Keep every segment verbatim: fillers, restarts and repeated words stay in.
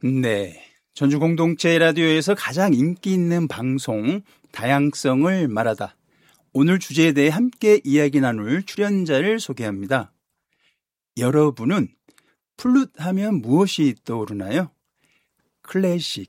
네. 전주 공동체 라디오에서 가장 인기 있는 방송 다양성을 말하다. 오늘 주제에 대해 함께 이야기 나눌 출연자를 소개합니다. 여러분은 플룻 하면 무엇이 떠오르나요? 클래식,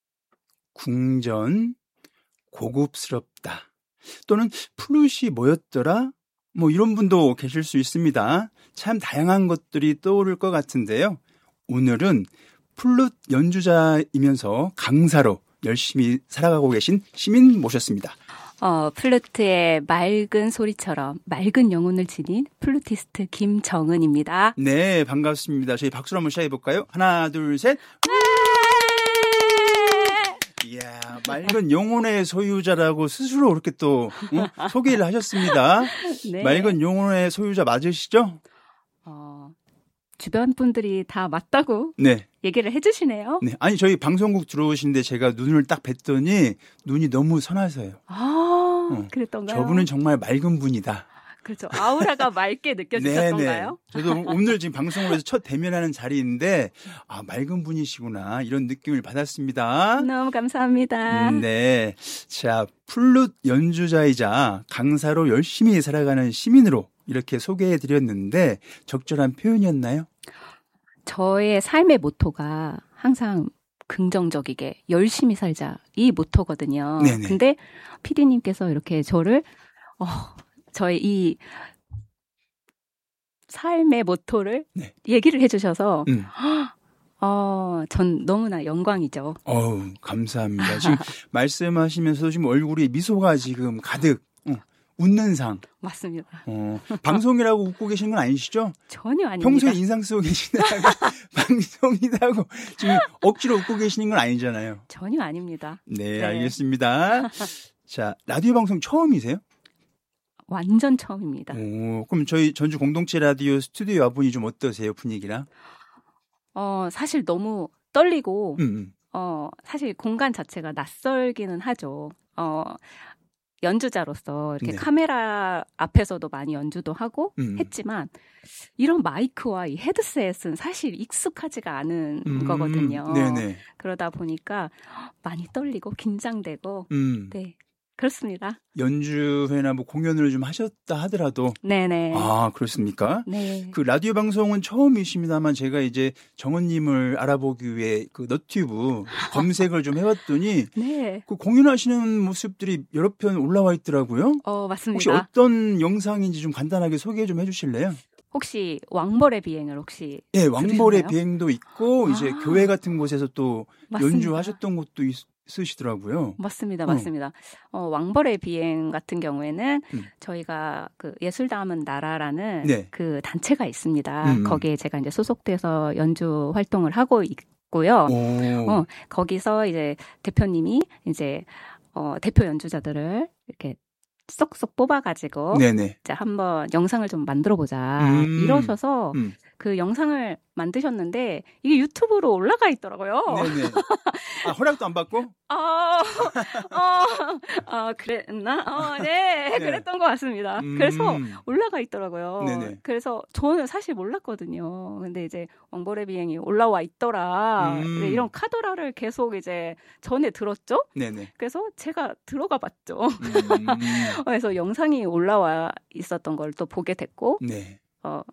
궁전, 고급스럽다. 또는 플룻이 뭐였더라? 뭐 이런 분도 계실 수 있습니다. 참 다양한 것들이 떠오를 것 같은데요. 오늘은 플룻 연주자이면서 강사로 열심히 살아가고 계신 시민 모셨습니다. 어, 플루트의 맑은 소리처럼 맑은 영혼을 지닌 플루티스트 김정은입니다. 네, 반갑습니다. 저희 박수로 한번 시작해볼까요? 하나, 둘, 셋. 이야, 맑은 영혼의 소유자라고 스스로 그렇게 또 어? 소개를 하셨습니다. 네. 맑은 영혼의 소유자 맞으시죠? 어, 주변 분들이 다 맞다고 네. 얘기를 해주시네요. 네, 아니 저희 방송국 들어오시는데 제가 눈을 딱 뵀더니 눈이 너무 선하세요. 아, 어, 그랬던가요? 저분은 정말 맑은 분이다. 그렇죠. 아우라가 맑게 느껴지셨던가요? 저도 오늘 지금 방송을 해서 첫 대면하는 자리인데 아 맑은 분이시구나 이런 느낌을 받았습니다. 너무 감사합니다. 음, 네, 자 플룻 연주자이자 강사로 열심히 살아가는 시민으로 이렇게 소개해드렸는데 적절한 표현이었나요? 저의 삶의 모토가 항상 긍정적이게 열심히 살자 이 모토거든요. 네네. 근데 피디님께서 이렇게 저를 어, 저의 이 삶의 모토를 네. 얘기를 해주셔서 음. 어, 전 너무나 영광이죠. 어우, 감사합니다. 지금 말씀하시면서도 지금 얼굴이 미소가 지금 가득 어, 웃는 상. 맞습니다. 어, 방송이라고 웃고 계시는 건 아니시죠? 전혀 아닙니다. 평소에 인상 쓰고 계시다가 방송이라고 지금 억지로 웃고 계시는 건 아니잖아요. 전혀 아닙니다. 네, 네. 알겠습니다. 자, 라디오 방송 처음이세요? 완전 처음입니다. 오, 그럼 저희 전주 공동체 라디오 스튜디오 와보니 좀 어떠세요, 분위기랑? 어, 사실 너무 떨리고, 음, 음. 어, 사실 공간 자체가 낯설기는 하죠. 어, 연주자로서 이렇게 네. 카메라 앞에서도 많이 연주도 하고 음. 했지만, 이런 마이크와 이 헤드셋은 사실 익숙하지가 않은 음. 거거든요. 네네. 그러다 보니까 많이 떨리고 긴장되고, 음. 네. 그렇습니다. 연주회나 뭐 공연을 좀 하셨다 하더라도. 네네. 아, 그렇습니까? 네. 그 라디오 방송은 처음이십니다만 제가 이제 정은님을 알아보기 위해 그 너튜브 검색을 좀 해봤더니. 네. 그 공연하시는 모습들이 여러 편 올라와 있더라고요. 어, 맞습니다. 혹시 어떤 영상인지 좀 간단하게 소개 좀 해주실래요? 혹시 왕벌의 비행을 혹시. 네, 왕벌의 비행도 있고, 아. 이제 교회 같은 곳에서 또 맞습니다. 연주하셨던 곳도 있 쓰시더라고요. 맞습니다. 맞습니다. 어. 어, 왕벌의 비행 같은 경우에는 음. 저희가 그 예술 담은 나라라는 네. 그 단체가 있습니다. 음. 거기에 제가 이제 소속돼서 연주 활동을 하고 있고요. 어, 거기서 이제 대표님이 이제 어, 대표 연주자들을 이렇게 쏙쏙 뽑아가지고 네네. 자 한번 영상을 좀 만들어보자 음. 이러셔서 음. 그 영상을 만드셨는데 이게 유튜브로 올라가 있더라고요. 네네. 아, 허락도 안 받고? 어, 어, 어, 그랬나? 어, 네, 네. 그랬던 것 같습니다. 음. 그래서 올라가 있더라고요. 네네. 그래서 저는 사실 몰랐거든요. 근데 이제 왕벌의 비행이 올라와 있더라. 음. 네, 이런 카더라를 계속 이제 전에 들었죠? 네네. 그래서 제가 들어가 봤죠. 음. 그래서 영상이 올라와 있었던 걸 또 보게 됐고, 네. 어,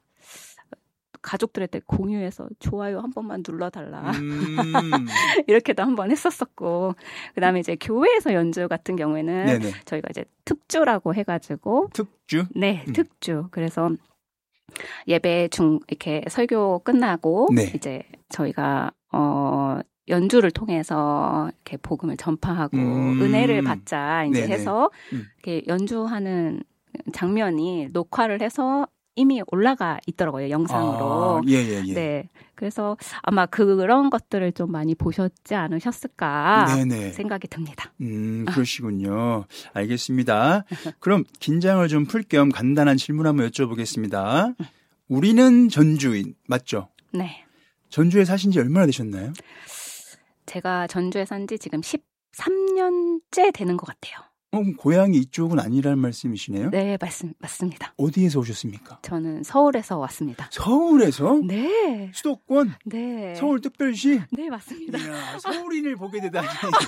가족들한테 공유해서 좋아요 한 번만 눌러달라. 음. 이렇게도 한번 했었었고, 그 다음에 이제 교회에서 연주 같은 경우에는 네네. 저희가 이제 특주라고 해가지고. 특주? 네, 음. 특주. 그래서 예배 중, 이렇게 설교 끝나고, 네. 이제 저희가, 어, 연주를 통해서 이렇게 복음을 전파하고 음. 은혜를 받자 이제 네네. 해서 음. 이렇게 연주하는 장면이 녹화를 해서 이미 올라가 있더라고요, 영상으로. 아, 예, 예, 예. 네. 그래서 아마 그런 것들을 좀 많이 보셨지 않으셨을까 네네. 생각이 듭니다. 음, 그러시군요. 알겠습니다. 그럼 긴장을 좀 풀 겸 간단한 질문 한번 여쭤보겠습니다. 우리는 전주인, 맞죠? 네. 전주에 사신 지 얼마나 되셨나요? 제가 전주에 산 지 지금 십삼 년째 되는 것 같아요. 어, 고향이 이쪽은 아니라는 말씀이시네요? 네, 맞습, 맞습니다. 어디에서 오셨습니까? 저는 서울에서 왔습니다. 서울에서? 네. 수도권? 네. 서울특별시? 네, 맞습니다. 이야, 서울인을 보게 되다니.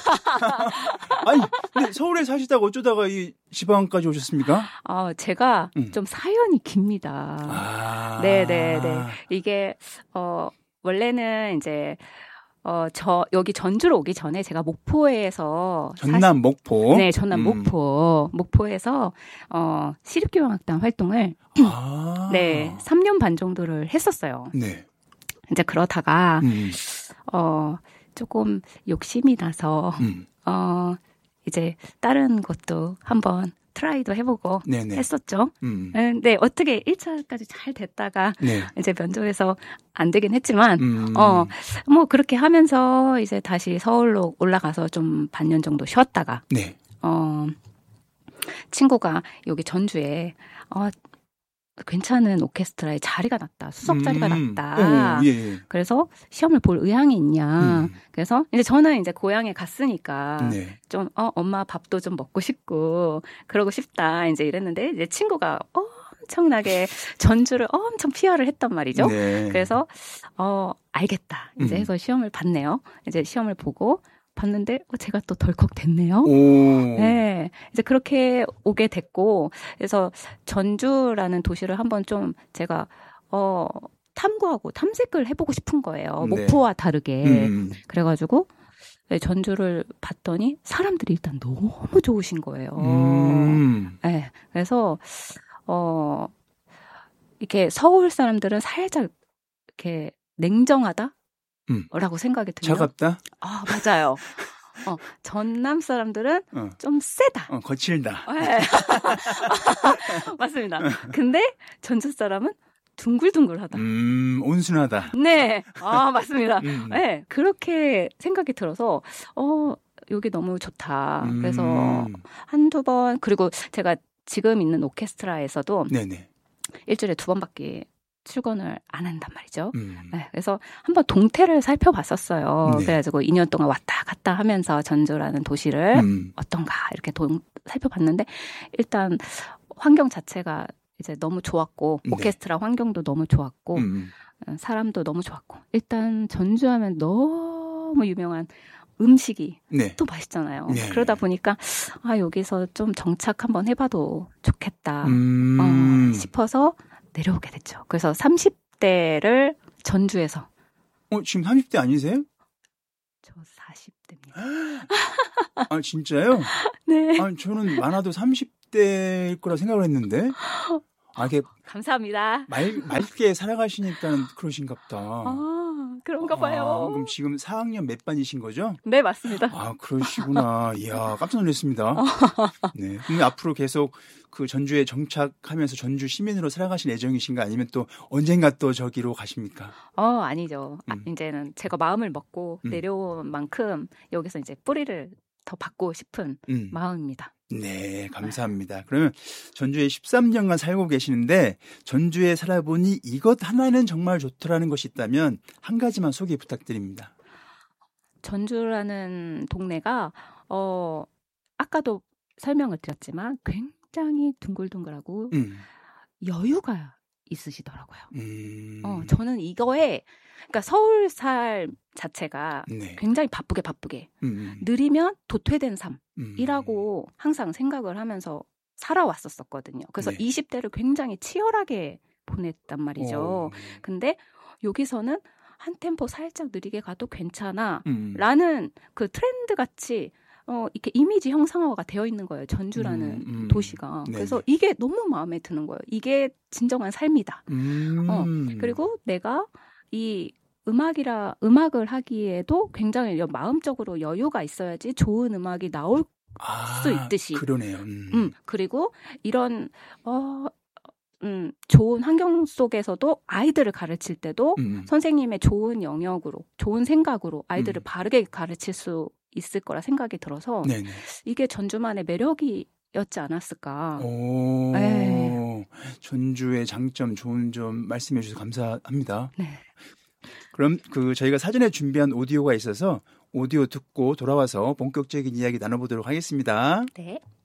아니, 근데 서울에 사시다가 어쩌다가 이 지방까지 오셨습니까? 어, 제가 음. 좀 사연이 깁니다. 아. 네네네. 이게, 어, 원래는 이제, 어, 저, 여기 전주로 오기 전에 제가 목포에서. 전남 사실, 목포? 네, 전남 음. 목포. 목포에서, 어, 시립교향악단 활동을. 아. 네, 삼 년 반 정도를 했었어요. 네. 이제 그러다가, 음. 어, 조금 욕심이 나서, 음. 어, 이제 다른 것도 한번 트라이도 해보고 네네. 했었죠. 음. 네, 어떻게 일 차까지 잘 됐다가 네. 이제 면접에서 안 되긴 했지만, 음. 어, 뭐 그렇게 하면서 이제 다시 서울로 올라가서 좀 반년 정도 쉬었다가, 네. 어, 친구가 여기 전주에, 어, 괜찮은 오케스트라에 자리가 났다. 수석 자리가 음. 났다. 오, 예. 그래서 시험을 볼 의향이 있냐. 음. 그래서 이제 저는 이제 고향에 갔으니까 네. 좀, 어, 엄마 밥도 좀 먹고 싶고, 그러고 싶다. 이제 이랬는데, 이제 친구가 엄청나게 전주를 엄청 피아를 했단 말이죠. 네. 그래서, 어, 알겠다. 이제 해서 음. 시험을 봤네요. 이제 시험을 보고, 봤는데 어, 제가 또 덜컥 됐네요. 오. 네, 이제 그렇게 오게 됐고, 그래서 전주라는 도시를 한번 좀 제가 어 탐구하고 탐색을 해보고 싶은 거예요. 네. 목포와 다르게. 음. 그래가지고 네, 전주를 봤더니 사람들이 일단 너무 좋으신 거예요. 음. 네, 그래서 어 이렇게 서울 사람들은 살짝 이렇게 냉정하다. 음. 라고 생각이 들어요. 차갑다? 아, 맞아요. 어, 전남 사람들은 어. 좀 세다. 어, 거칠다. 네. 맞습니다. 근데 전주 사람은 둥글둥글하다. 음, 온순하다. 네. 아, 맞습니다. 음. 네. 그렇게 생각이 들어서, 어, 여기 너무 좋다. 음. 그래서 한두 번, 그리고 제가 지금 있는 오케스트라에서도 네네. 일주일에 두 번밖에 출근을 안 한단 말이죠. 음. 네, 그래서 한번 동태를 살펴봤었어요. 네. 그래가지고 이 년 동안 왔다 갔다 하면서 전주라는 도시를 음. 어떤가 이렇게 동, 살펴봤는데 일단 환경 자체가 이제 너무 좋았고 네. 오케스트라 환경도 너무 좋았고 음. 사람도 너무 좋았고 일단 전주하면 너무 유명한 음식이 네. 또 맛있잖아요. 네. 그러다 보니까 아 여기서 좀 정착 한번 해봐도 좋겠다 음. 어, 싶어서 내려오게 됐죠. 그래서 삼십 대를 전주에서. 어, 지금 삼십 대 아니세요? 저 사십 대입니다. 아, 진짜요? 네. 아, 저는 많아도 삼십 대일 거라 생각을 했는데. 아, 이게. 감사합니다. 말, 맑게 살아가시니까 그러신가 보다. 아, 그런가 봐요. 아, 그럼 지금 사 학년 몇 반이신 거죠? 네, 맞습니다. 아, 그러시구나. 이야, 깜짝 놀랐습니다. 네. 그럼 앞으로 계속 그 전주에 정착하면서 전주 시민으로 살아가실 예정이신가 아니면 또 언젠가 또 저기로 가십니까? 어, 아니죠. 음. 아, 이제는 제가 마음을 먹고 음. 내려온 만큼 여기서 이제 뿌리를 더 받고 싶은 음. 마음입니다. 네, 감사합니다. 그러면 전주에 십삼 년간 살고 계시는데 전주에 살아보니 이것 하나는 정말 좋더라는 것이 있다면 한 가지만 소개 부탁드립니다. 전주라는 동네가 어 아까도 설명을 드렸지만 굉장히 둥글둥글하고 음. 여유가 있으시더라고요. 음. 어, 저는 이거에 그러니까 서울 삶 자체가 네. 굉장히 바쁘게 바쁘게 음. 느리면 도태된 삶이라고 음. 항상 생각을 하면서 살아왔었거든요. 그래서 네. 이십 대를 굉장히 치열하게 보냈단 말이죠. 오. 근데 여기서는 한 템포 살짝 느리게 가도 괜찮아 음. 라는 그 트렌드 같이 어, 이렇게 이미지 형상화가 되어 있는 거예요. 전주라는 음, 음. 도시가. 네네. 그래서 이게 너무 마음에 드는 거예요. 이게 진정한 삶이다. 음. 어, 그리고 내가 이 음악이라, 음악을 하기에도 굉장히 마음적으로 여유가 있어야지 좋은 음악이 나올 아, 수 있듯이. 그러네요. 음. 음, 그리고 이런, 어, 음, 좋은 환경 속에서도 아이들을 가르칠 때도 음. 선생님의 좋은 영역으로, 좋은 생각으로 아이들을 음. 바르게 가르칠 수 있을 거라 생각이 들어서 네네. 이게 전주만의 매력이었지 않았을까. 오, 네. 전주의 장점, 좋은 점 말씀해 주셔서 감사합니다. 네. 그럼 그 저희가 사전에 준비한 오디오가 있어서 오디오 듣고 돌아와서 본격적인 이야기 나눠보도록 하겠습니다. 네.